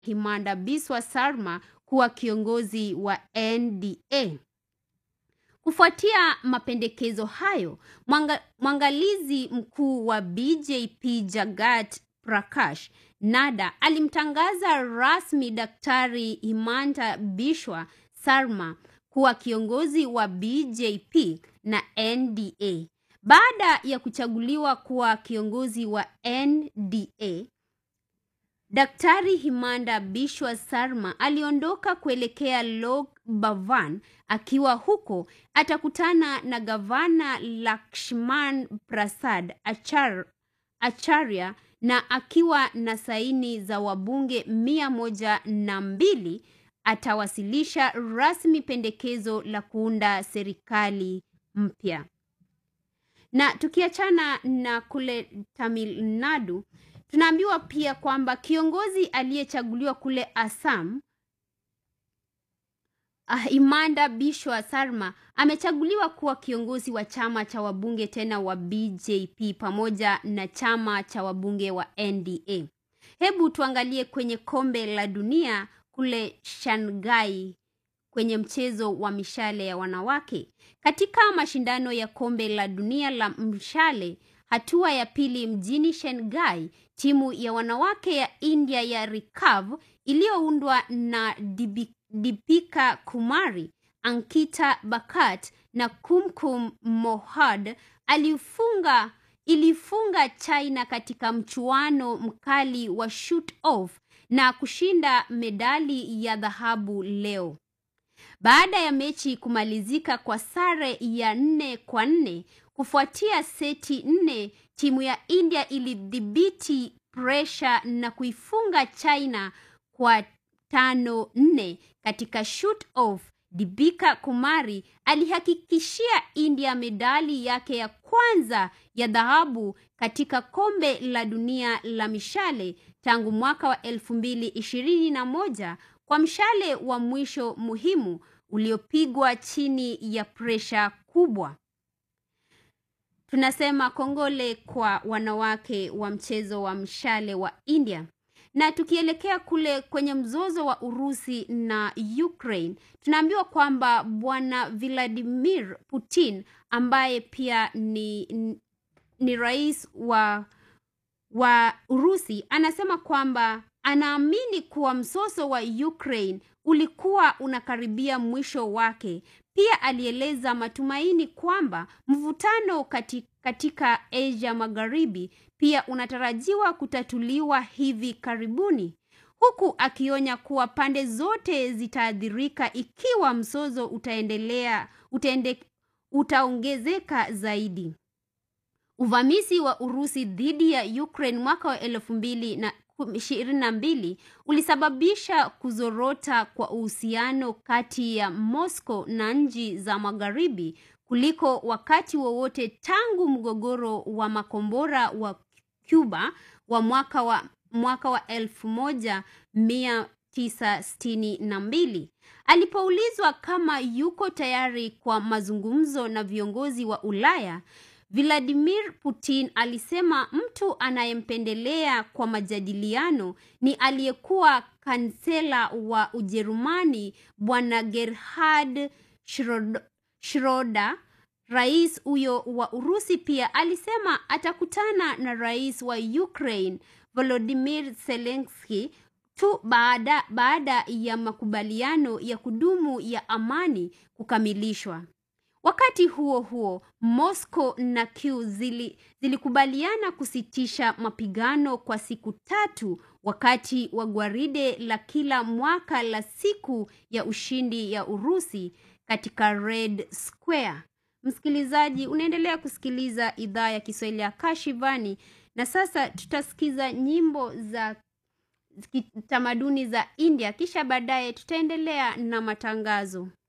Himanda Biswa Sarma kuwa kiongozi wa NDA. Kufuatia mapendekezo hayo, mwangalizi mkuu wa BJP Jagat Prakash Nada alimtangaza rasmi Daktari Himanda Biswa Sarma kuwa kiongozi wa BJP na NDA. Baada ya kuchaguliwa kuwa kiongozi wa NDA, Daktari Himanda Biswa Sarma aliondoka kuelekea Lok Bhavan. Akiwa huko atakutana na gavana Lakshman Prasad Acharya, na akiwa na saini za wabunge 102 atawasilisha rasmi pendekezo la kuunda serikali mpya. Na tukiachana na kule Tamil Nadu, tunaambiwa pia kwamba kiongozi aliyechaguliwa kule Assam, Himanda Biswa Sarma, amechaguliwa kuwa kiongozi wa chama cha wabunge tena wa BJP pamoja na chama cha wabunge wa NDA. Hebu tuangalie kwenye kombe la dunia kule Shanghai kwenye mchezo wa mishale ya wanawake. Katika mashindano ya kombe la dunia la mshale hatua ya pili mjini Shanghai, timu ya wanawake ya India ya Recurve iliyoundwa na Deepika Kumari, Ankita Bakat na Kumkum Mohad ilifunga China katika mchuano mkali wa shoot off na kushinda medali ya dhahabu leo. Baada ya mechi kumalizika kwa sare ya 4-4 kufuatia seti 4, timu ya India ilidhibiti pressure na kuifunga China kwa 5-4 katika shoot off. Deepika Kumari alihakikishia India medali yake ya kwanza ya dhahabu katika kombe la dunia la mishale tangu mwaka wa 2021 kwa mshale wa mwisho muhimu uliopigwa chini ya presha kubwa. Tunasema kongole kwa wanawake wa mchezo wa mshale wa India. Na tukielekea kule kwenye mzozo wa Urusi na Ukraine, tunaambiwa kwamba bwana Vladimir Putin ambaye pia ni rais wa Urusi anasema kwamba anaamini kuwa mzozo wa Ukraine ulikuwa unakaribia mwisho wake. Pia alieleza matumaini kwamba mvutano katika Asia Magharibi pia unatarajiwa kutatuliwa hivi karibuni, huku akionya kuwa pande zote zitaathirika ikiwa mzozo utaongezeka zaidi. Uvamizi wa Urusi dhidi ya Ukraine mwaka wa 2022 ulisababisha kuzorota kwa uhusiano kati ya Moscow na nchi za Magharibi kuliko wakati wowote tangu mgogoro wa makombora wa Cuba wa mwaka wa 1962. Alipoulizwa kama yuko tayari kwa mazungumzo na viongozi wa Ulaya, Vladimir Putin alisema mtu anayempendelea kwa majadiliano ni aliyekuwa kansela wa Ujerumani bwana Gerhard Schroeder. Rais huyo wa Urusi pia alisema atakutana na rais wa Ukraine Volodymyr Zelensky tu baada ya makubaliano ya kudumu ya amani kukamilishwa. Wakati huo huo, Moscow na Kyiv zilikubaliana kusitisha mapigano kwa siku 3 wakati wa gwaride la kila mwaka la siku ya ushindi ya Urusi katika Red Square. Msikilizaji, unaendelea kusikiliza idhaa ya Kiswahili ya Kashivani, na sasa tutasikiza nyimbo za kitamaduni za India, kisha baadaye tutaendelea na matangazo.